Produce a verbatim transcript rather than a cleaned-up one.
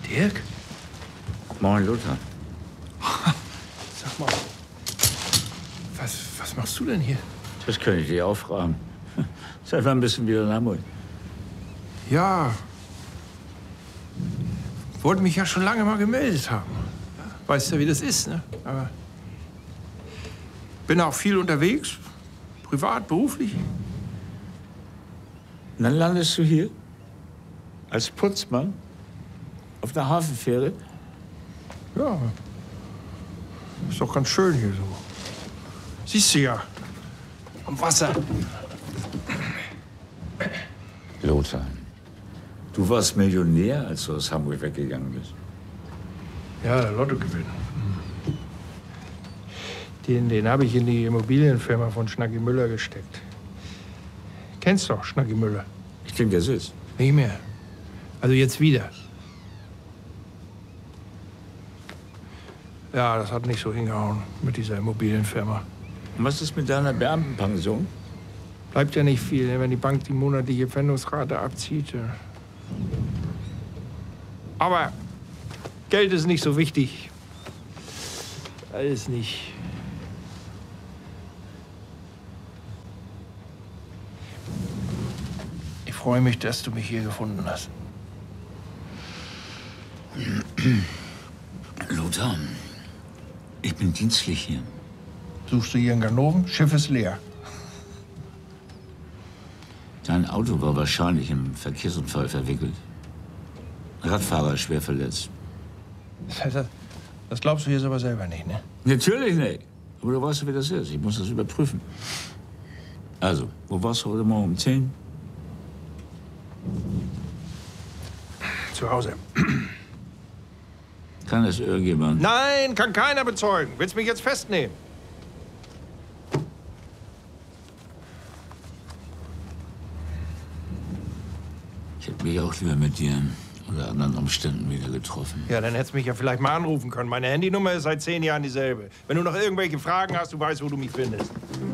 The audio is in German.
Dirk? Moin, Lothar. Sag mal, was, was machst du denn hier? Das könnte ich dir auch fragen. Seit wann bist du wieder in Hamburg? Ja, wollte mich ja schon lange mal gemeldet haben. Weißt ja, wie das ist, ne? Aber bin auch viel unterwegs, privat, beruflich. Und dann landest du hier als Putzmann auf der Hafenfähre? Ja, ist doch ganz schön hier so. Siehst du ja, am Wasser. Lothar, du warst Millionär, als du aus Hamburg weggegangen bist. Ja, der Lottogewinn. Den, den habe ich in die Immobilienfirma von Schnacki Müller gesteckt. Kennst doch Schnacki Müller? Ich denke, das ist. Nicht mehr. Also jetzt wieder. Ja, das hat nicht so hingehauen mit dieser Immobilienfirma. Und was ist mit deiner Beamtenpension? Bleibt ja nicht viel, wenn die Bank die monatliche Pfändungsrate abzieht. Aber Geld ist nicht so wichtig. Alles nicht. Ich freue mich, dass du mich hier gefunden hast. Lothar, ich bin dienstlich hier. Suchst du hier in Ganoven? Schiff ist leer. Dein Auto war wahrscheinlich im Verkehrsunfall verwickelt. Radfahrer schwer verletzt. Das, das glaubst du jetzt aber selber nicht, ne? Natürlich nicht. Aber du weißt, wie das ist. Ich muss das überprüfen. Also, wo warst du heute Morgen um zehn? Zu Hause. Kann das irgendjemand? Nein, kann keiner bezeugen. Willst mich jetzt festnehmen? Ich hätte mich auch lieber mit dir unter anderen Umständen wieder getroffen. Ja, dann hättest du mich ja vielleicht mal anrufen können. Meine Handynummer ist seit zehn Jahren dieselbe. Wenn du noch irgendwelche Fragen hast, du weißt, wo du mich findest.